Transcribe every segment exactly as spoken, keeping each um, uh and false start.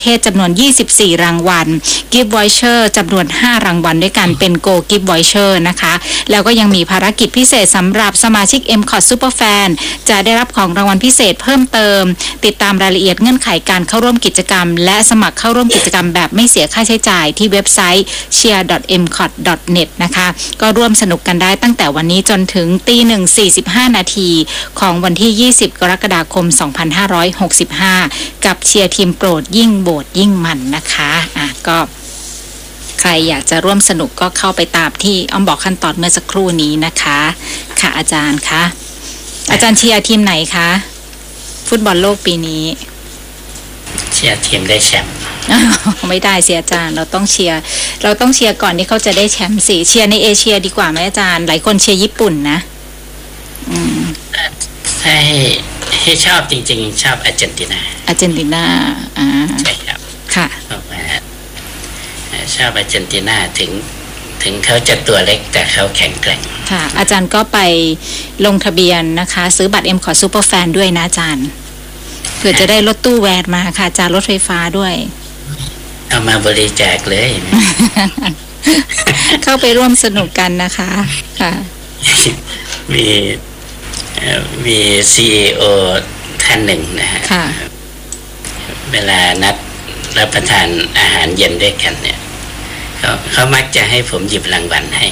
เทศจำนวน ยี่สิบสี่ รางวัล Gift Voucher จำนวน ห้า รางวัลด้วยกันเป็น Go Gift Voucher นะคะแล้วก็ยังมีภารกิจพิเศษสำหรับสมาชิก เอ็ม คอท Superfan จะได้รับของรางวัลพิเศษเพิ่มเติมติดตามรายละเอียดเงื่อนไขการเข้าร่วมกิจกรรมและสมัครเข้าร่วมกิจกรรมแบบไม่เสียค่าใช้จ่ายที่เว็บไซต์ เชียร์ ดอท เอ็ม คอท ดอท เน็ต นะคะก็ร่วมสนุกกันได้ตั้งแต่วันนี้จนถึงตีหนึ่งสี่สิบห้านาทีของวันที่ยี่สิบกรกฎาคมสองพันห้าร้อยหกสิบห้ากับเชียร์ทีมโปรดยิ่งโบสยิ่งมันนะคะอ่ะก็ใครอยากจะร่วมสนุกก็เข้าไปตามที่อ้อมบอกขั้นตอนเมื่อสักครู่นี้นะคะค่ะอาจารย์คะอาจารย์เชียร์ทีมไหนคะฟุตบอลโลกปีนี้เชียร์ทีมได้แชมป์ไม่ได้เสียอาจารย์เราต้องเชียร์เราต้องเชียร์ก่อนที่เขาจะได้แชมป์สิเชียร์ในเอเชียดีกว่าไหมอาจารย์หลายคนเชียร์ญี่ปุ่นนะอืมให้ให้ชอบจริงๆชอบอาร์เจนตินาอาร์เจนตินาอ่าใช่ครับค่ะชอบอาร์เจนตินาถึงถึงเขาจะตัวเล็กแต่เขาแข็งแกร่งค่ะอาจารย์ก็ไปลงทะเบียนนะคะซื้อบัตร เอ็ม คอท Superfan ด้วยนะอาจารย์เพื่อจะได้รถตู้แวนมาค่ะอาจารย์รถไฟฟ้าด้วยเอามาบริจาคเลยเข้าไปร่วมสนุกกันนะคะค่ะมีมี ซี อี โอ ท่านหนึ่งนะฮะเวลานัดรับประทานอาหารเย็นด้วยกันเนี่ยเขาเขามักจะให้ผมหยิบรางวัลให้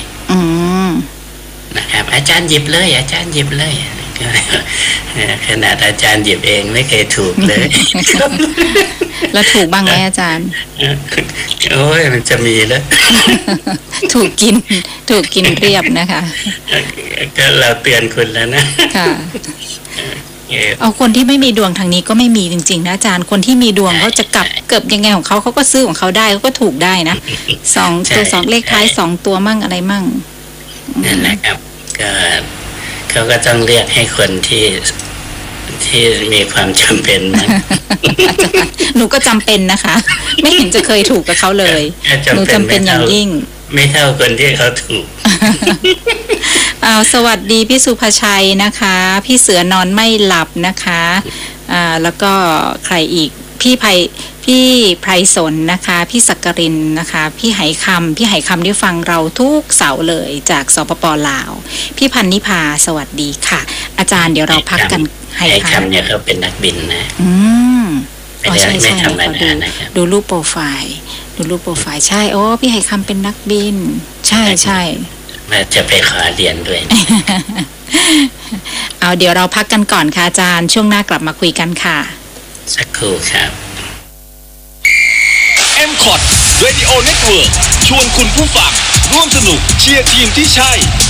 นะครับอาจารย์หยิบเลยอาจารย์หยิบเลยขนาดอาจารย์หยิบเองไม่เคยถูกเลยแล้วถูกบ้างไหมอาจารย์โอ้ยมันจะมีแล้วถูกกินถูกกินเรียบนะคะก็เราเตือนคุณแล้วนะค่ะเอาคนที่ไม่มีดวงทางนี้ก็ไม่มีจริงๆนะอาจารย์คนที่มีดวงเขาจะกลับเกิบยังไงของเขาเขาก็ซื้อของเขาได้เขาก็ถูกได้นะสองตัวสองเลขท้ายสองตัวมั่งอะไรมั่งนั่นแหละครับก็เขาก็ต้องเรียกให้คนที่ที่มีความจำเป็นนะหนูก็จำเป็นนะคะไม่เห็นจะเคยถูกกับเขาเลยหนูจำเป็นอย่างยิ่งไม่เท่าคนที่เขาถูกอ้าวสวัสดีพี่สุภชัยนะคะพี่เสือนอนไม่หลับนะคะอ่าแล้วก็ใครอีกพี่ไพพี่ไพรสนนะคะพี่สักกรินนะคะพี่ไหคำพี่ไหคำที่ฟังเราทุกเสาร์เลยจากสปป.ลาวพี่พันนิพาสวัสดีค่ะอาจารย์เดี๋ยวเราพักกันไหคำเนี่ยเขาเป็นนักบินนะอืมอ๋อใช่ใช่ดูรูปโปรไฟล์ดูรูปโปรไฟล์ใช่โอ้พี่ไหคำเป็นนักบินใช่ใช่มาจะไปขอเรียนด้วยเอาเดี๋ยวเราพักกันก่อนค่ะอาจารย์ช่วงหน้ากลับมาคุยกันค่ะสักครู่ครับเอ็ม คอท Radio Network ชวนคุณผู้ฟังร่วมสนุกเชียร์ทีมที่ใช่